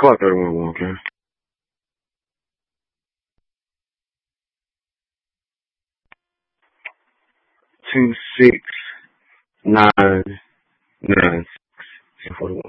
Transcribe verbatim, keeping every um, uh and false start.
Clock thirty-one one, okay? Two six nine nine six forty one.